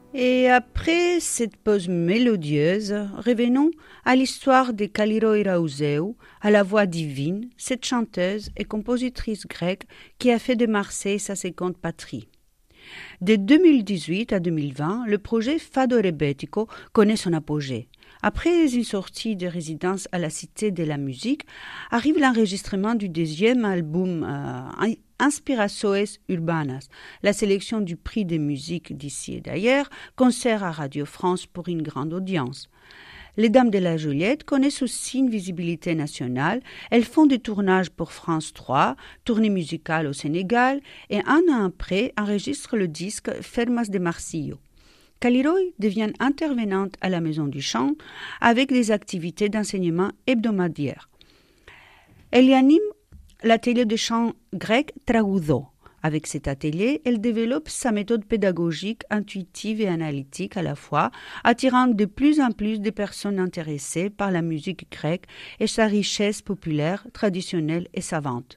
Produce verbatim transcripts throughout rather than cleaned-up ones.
Et après cette pause mélodieuse, revenons à l'histoire de Kalliroi Raouzeu, à la voix divine, cette chanteuse et compositrice grecque qui a fait de Marseille sa seconde patrie. De deux mille dix-huit à deux mille vingt, le projet Fado Rebetiko connaît son apogée. Après une sortie de résidence à la Cité de la Musique, arrive l'enregistrement du deuxième album euh, Inspirações Urbanas, la sélection du prix de musique d'ici et d'ailleurs, concert à Radio France pour une grande audience. Les Dames de la Juliette connaissent aussi une visibilité nationale. Elles font des tournages pour France trois, tournée musicale au Sénégal et un an après enregistrent le disque Fermas de Marsillo. Kalliroi devient intervenante à la Maison du Chant avec des activités d'enseignement hebdomadaires. Elle y anime l'atelier de chant grec Traoudo. Avec cet atelier, elle développe sa méthode pédagogique, intuitive et analytique à la fois, attirant de plus en plus de personnes intéressées par la musique grecque et sa richesse populaire, traditionnelle et savante.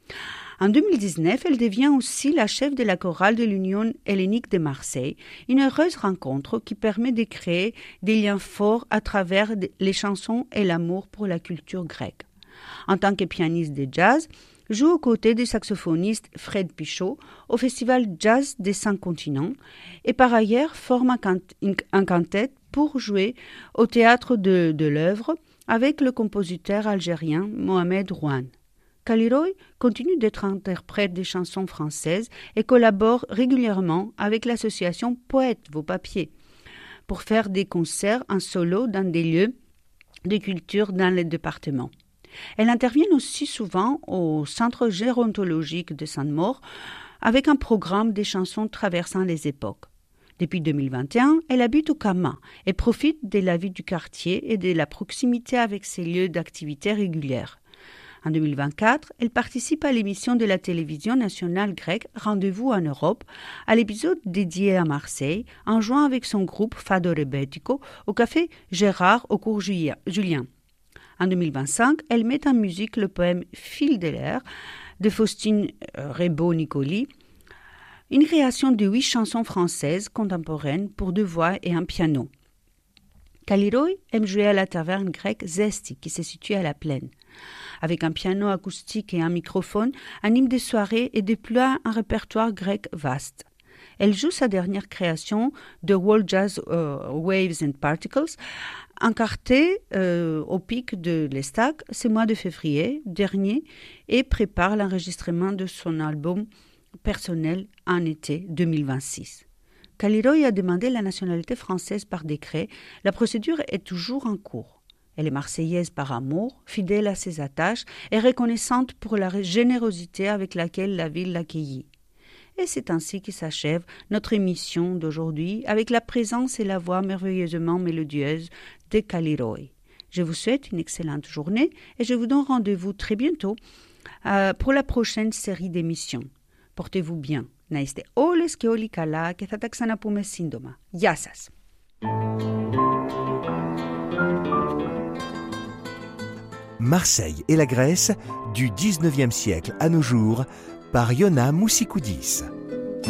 En deux mille dix-neuf, elle devient aussi la chef de la chorale de l'Union hellénique de Marseille, une heureuse rencontre qui permet de créer des liens forts à travers les chansons et l'amour pour la culture grecque. En tant que pianiste de jazz, joue aux côtés du saxophoniste Fred Pichot au Festival Jazz des Cinq Continents et par ailleurs forme un, quint- un quintet pour jouer au théâtre de, de l'œuvre avec le compositeur algérien Mohamed Rouane. Kalliroi continue d'être interprète des chansons françaises et collabore régulièrement avec l'association Poètes Vos Papiers pour faire des concerts en solo dans des lieux de culture dans le département. Elle intervient aussi souvent au Centre gérontologique de Sainte-Maure avec un programme des chansons traversant les époques. Depuis deux mille vingt et un, elle habite au Kama et profite de la vie du quartier et de la proximité avec ses lieux d'activité régulières. En deux mille vingt-quatre, elle participe à l'émission de la télévision nationale grecque Rendez-vous en Europe, à l'épisode dédié à Marseille, en jouant avec son groupe Fado Rebetiko au café Gérard au cours Julien. En deux mille vingt-cinq, elle met en musique le poème Fil de l'air de Faustine Rebaud-Nicoli, une création de huit chansons françaises contemporaines pour deux voix et un piano. Kalliroi aime jouer à la taverne grecque Zesti, qui se situe à la Plaine. Avec un piano acoustique et un microphone, anime des soirées et déploie un répertoire grec vaste. Elle joue sa dernière création, The World Jazz uh, Waves and Particles, encartée euh, au pic de l'Estac ce mois de février dernier et prépare l'enregistrement de son album personnel en été deux mille vingt-six. Kalliroi a demandé la nationalité française par décret. La procédure est toujours en cours. Elle est marseillaise par amour, fidèle à ses attaches et reconnaissante pour la générosité avec laquelle la ville l'accueillit. Et c'est ainsi que s'achève notre émission d'aujourd'hui avec la présence et la voix merveilleusement mélodieuse de Kalliroi. Je vous souhaite une excellente journée et je vous donne rendez-vous très bientôt euh, pour la prochaine série d'émissions. Portez-vous bien. Να είστε όλες και όλοι καλά και θα τα ξαναπούμε σύντομα. Γεια σας! Marseille et la Grèce, du dix-neuvième siècle à nos jours, par Yona Moussikoudis.